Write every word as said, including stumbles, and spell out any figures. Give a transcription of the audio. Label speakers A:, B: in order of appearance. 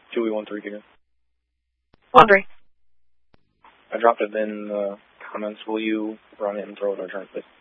A: two E one three here.
B: Andre.
A: I dropped it in the comments. Will you run it and throw it in return, please?